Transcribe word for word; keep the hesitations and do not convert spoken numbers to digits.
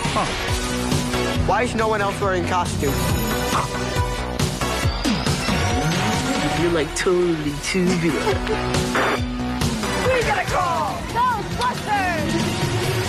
Huh. Why is no one else wearing costume? You're like totally tubular.